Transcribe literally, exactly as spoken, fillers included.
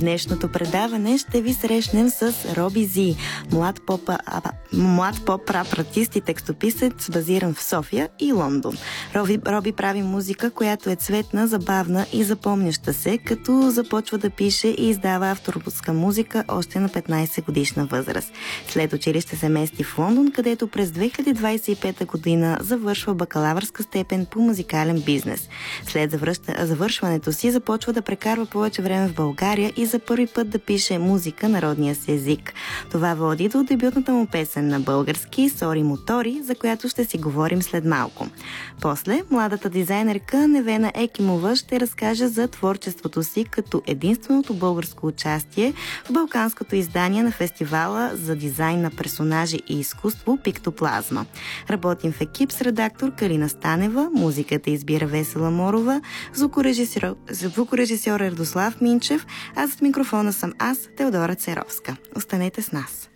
днешното предаване ще ви срещнем с Роби Зи, млад поп, а, млад поп рап артист и текстописец, базиран в София и Лондон. Роби, Роби прави музика, която е цветна, забавна и запомняща се, като започва да пише и издава авторска музика още на петнайсет годишна възраст. След училище се мести в Лондон, където през две хиляди двайсет и пета година завършва бакалавърска степен по музикален бизнес. След завръща, завършването си започва да прекарва повече време в България и за първи път да пише музика народния си език. Това води до дебютната му песен на български "Сори мотори", за която ще си говорим след малко. После младата дизайнерка Невена Екимова ще разкаже за творчеството си като единственото българско участие в балканското издание на фестивала за дизайн на персонажи и изкуство Пиктоплазма. Работим в екип с редактор Калина Станева, музиката избира Весела Морова, звукорежисьор, звукорежисьор Ердослав Минчев, а зад микрофона съм аз, Теодора Церовска. Останете с нас.